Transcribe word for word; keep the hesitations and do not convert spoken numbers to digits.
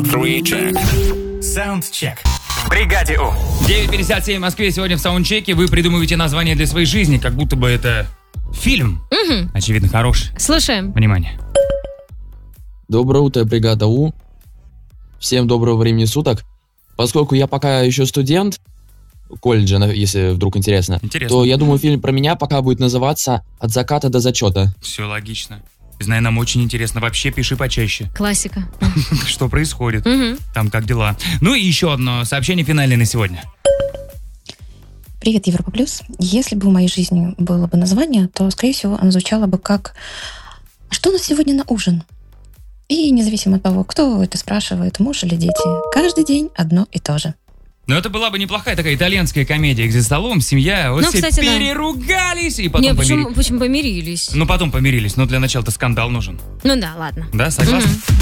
Three check. Саундчек. В бригаде У. девять пятьдесят семь в Москве. Сегодня в саундчеке вы придумываете название для своей жизни, как будто бы это фильм. Угу. Очевидно, хороший. Слушаем. Внимание. Доброе утро, бригада У. Всем доброго времени суток. Поскольку я пока еще студент колледжа, если вдруг интересно, Интересно. то я думаю, фильм про меня пока будет называться «От заката до зачета». Все логично. Знаю, нам очень интересно. Вообще пиши почаще. Классика. Что происходит? Угу. Там как дела? Ну и еще одно сообщение финальное на сегодня. Привет, Европа Плюс. Если бы в моей жизни было бы название, то, скорее всего, оно звучало бы как «А что у нас сегодня на ужин?» И независимо от того, кто это спрашивает, муж или дети, каждый день одно и то же. Ну, это была бы неплохая такая итальянская комедия, где за столом семья, вот Ну, все кстати, да. переругались и потом Не, помирились. почему, почему помирились? Ну, потом помирились, но для начала-то скандал нужен. Ну да, ладно. Да, согласны? Мгм.